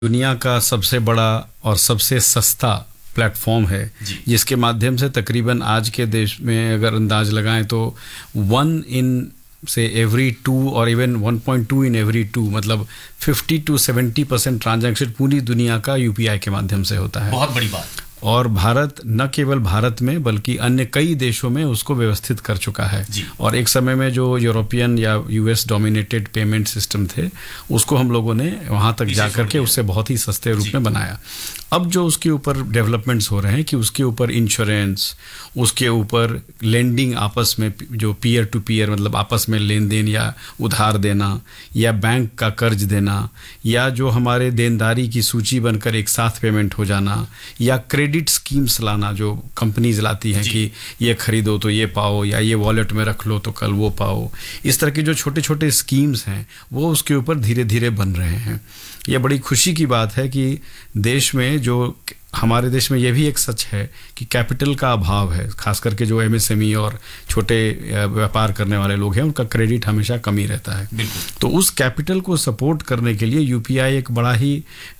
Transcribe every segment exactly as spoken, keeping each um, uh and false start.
दुनिया का सबसे बड़ा और सबसे सस्ता प्लेटफॉर्म है जिसके माध्यम से तकरीबन आज के देश में अगर अंदाज लगाएं तो वन इन से एवरी टू और even one point two in every two मतलब fifty to seventy percent transaction पूरी दुनिया का यूपीआई के माध्यम से होता है। बहुत बड़ी बात। और भारत न केवल भारत में बल्कि अन्य कई देशों में उसको व्यवस्थित कर चुका है। और एक समय में जो यूरोपियन या यूएस डोमिनेटेड पेमेंट सिस्टम थे उसको हम लोगों ने वहाँ तक जा कर के उससे बहुत ही सस्ते रूप में बनाया। अब जो उसके ऊपर डेवलपमेंट्स हो रहे हैं कि उसके ऊपर इंश्योरेंस, उसके ऊपर लेंडिंग आपस में जो पीयर टू पीयर मतलब आपस में लेन देन या उधार देना या बैंक का कर्ज देना या जो हमारे देनदारी की सूची बनकर एक साथ पेमेंट हो जाना या क्रेडिट स्कीम्स लाना जो कंपनीज लाती हैं कि ये खरीदो तो ये पाओ या ये वॉलेट में रख लो तो कल वो पाओ, इस तरह के जो छोटे छोटे स्कीम्स हैं वो उसके ऊपर धीरे धीरे बन रहे हैं। ये बड़ी खुशी की बात है कि देश में जो हमारे देश में ये भी एक सच है कि कैपिटल का अभाव है, खास करके जो एमएसएमई और छोटे व्यापार करने वाले लोग हैं उनका क्रेडिट हमेशा कम ही रहता है। तो उस कैपिटल को सपोर्ट करने के लिए यूपीआई एक बड़ा ही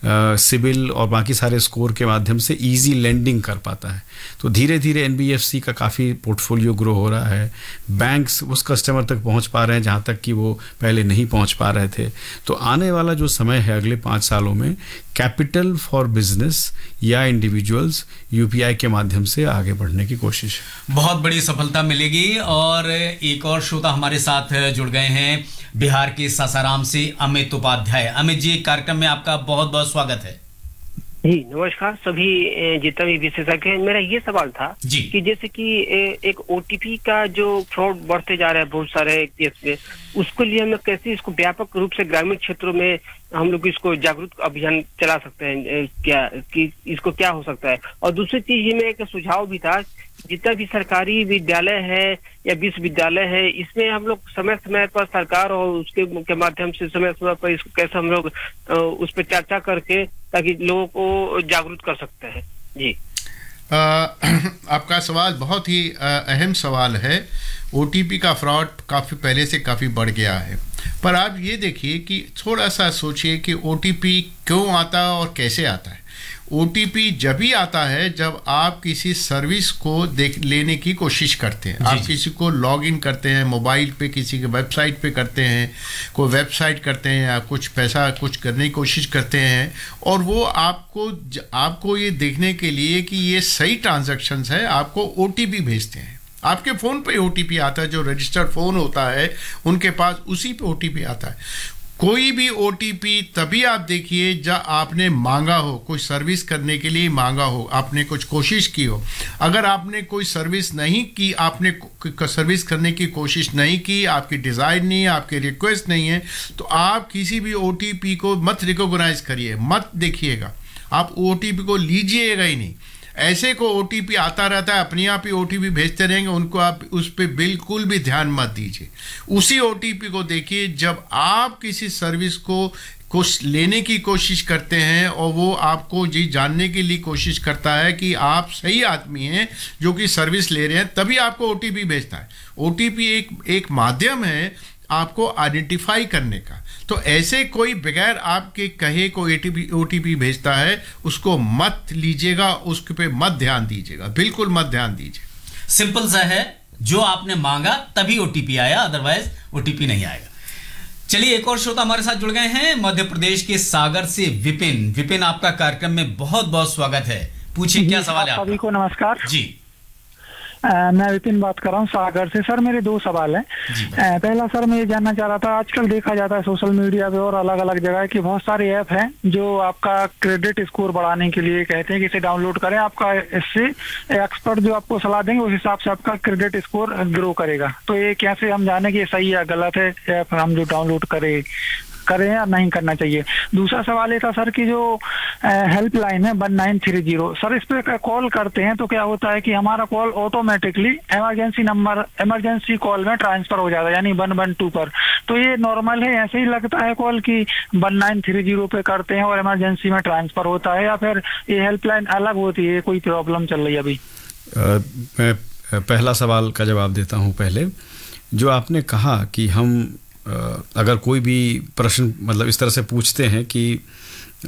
सिबिल और बाकी सारे स्कोर के माध्यम से इजी लेंडिंग कर पाता है। तो धीरे धीरे एनबीएफसी का काफ़ी पोर्टफोलियो ग्रो हो रहा है, बैंक्स उस कस्टमर तक पहुंच पा रहे हैं जहां तक कि वो पहले नहीं पहुंच पा रहे थे। तो आने वाला जो समय है अगले पाँच सालों में कैपिटल फॉर बिजनेस या इंडिविजुअल्स यूपीआई के माध्यम से आगे बढ़ने की कोशिश है। बहुत बड़ी सफलता मिलेगी। और एक और श्रोता हमारे साथ जुड़ गए हैं बिहार के सासाराम से अमित उपाध्याय। अमित जी, कार्यक्रम में आपका बहुत बहुत स्वागत है। जी नमस्कार सभी जितना भी विशेषज्ञ हैं। मेरा ये सवाल था कि जैसे कि एक ओटीपी का जो फ्रॉड बढ़ते जा रहा है बहुत सारे केस में, उसको लिए हम कैसे इसको व्यापक रूप से ग्रामीण क्षेत्रों में हम लोग इसको जागरूक अभियान चला सकते हैं, क्या कि इसको क्या हो सकता है। और दूसरी चीज ये में एक सुझाव भी था, जितना भी सरकारी विद्यालय है या विश्वविद्यालय है इसमें हम लोग समय समय पर सरकार और उसके के माध्यम से समय समय पर इसको कैसे हम लोग उस पर चर्चा करके ताकि लोगों को जागरूक कर सकते हैं। जी आ, आपका सवाल बहुत ही अहम सवाल है। ओटीपी का फ्रॉड काफ़ी पहले से काफ़ी बढ़ गया है, पर आप ये देखिए कि थोड़ा सा सोचिए कि ओटीपी क्यों आता है और कैसे आता है। ओटीपी जब भी आता है जब आप किसी सर्विस को देख लेने की कोशिश करते हैं, आप किसी को लॉग इन करते हैं मोबाइल पे, किसी के वेबसाइट पे करते हैं, कोई वेबसाइट करते हैं या कुछ पैसा कुछ करने की कोशिश करते हैं और वो आपको आपको ये देखने के लिए कि ये सही ट्रांजैक्शंस है आपको ओटीपी भेजते हैं। आपके फ़ोन पे ओटीपी आता है, जो रजिस्टर्ड फ़ोन होता है उनके पास उसी पे ओटीपी आता है। कोई भी ओटीपी तभी आप देखिए जब आपने मांगा हो, कोई सर्विस करने के लिए मांगा हो, आपने कुछ कोशिश की हो। अगर आपने कोई सर्विस नहीं की, आपने सर्विस करने की कोशिश नहीं की, आपकी डिज़ायर नहीं है, आपकी रिक्वेस्ट नहीं है, तो आप किसी भी ओटीपी को मत रिकॉग्नाइज करिए, मत देखिएगा, आप ओटीपी को लीजिएगा ही नहीं। ऐसे को ओटीपी आता रहता है, अपने आप ही ओटीपी भेजते रहेंगे, उनको आप उस पर बिल्कुल भी ध्यान मत दीजिए। उसी ओटीपी को देखिए जब आप किसी सर्विस को कुछ लेने की कोशिश करते हैं और वो आपको जी जानने के लिए कोशिश करता है कि आप सही आदमी हैं जो कि सर्विस ले रहे हैं, तभी आपको ओटीपी भेजता है। ओटीपी एक एक माध्यम है आपको आइडेंटिफाई करने का। तो ऐसे कोई बगैर आपके कहे को ओटीपी ओटीपी भेजता है उसको मत लीजिएगा, उसके पे मत ध्यान दीजिएगा, बिल्कुल मत ध्यान दीजिए। सिंपल सा है, जो आपने मांगा तभी ओटीपी आया, अदरवाइज ओटीपी नहीं आएगा। चलिए एक और श्रोता हमारे साथ जुड़ गए हैं मध्य प्रदेश के सागर से विपिन। विपिन, आपका कार्यक्रम में बहुत बहुत स्वागत है। पूछिए क्या सवाल है आपका। सभी को नमस्कार जी। आ, मैं विपिन बात कर रहा हूँ सागर से। सर मेरे दो सवाल हैं। पहला सर मैं ये जानना चाह रहा था, आजकल देखा जाता है सोशल मीडिया पे और अलग अलग जगह कि बहुत सारे ऐप हैं जो आपका क्रेडिट स्कोर बढ़ाने के लिए कहते हैं कि इसे डाउनलोड करें, आपका इससे एक्सपर्ट जो आपको सलाह देंगे उस हिसाब से आपका क्रेडिट स्कोर ग्रो करेगा। तो ये कैसे हम जाने कि ये सही है गलत है ऐप हम जो डाउनलोड करें करें या नहीं करना चाहिए। दूसरा सवाल ये था सर कि जो हेल्पलाइन है one nine three zero, sir इस पे कॉल करते हैं तो क्या होता है कि हमारा call automatically emergency number emergency call में ट्रांसफर हो जाता है, यानी वन वन टू पर। तो ये नॉर्मल है, ऐसे ही लगता है कॉल की वन नाइन थ्री जीरो पे करते हैं और इमरजेंसी में ट्रांसफर होता है, या फिर ये हेल्पलाइन अलग होती है, कोई प्रॉब्लम चल रही है अभी? मैं पहला सवाल का जवाब देता हूँ। पहले जो आपने कहा कि हम अगर कोई भी प्रश्न मतलब इस तरह से पूछते हैं कि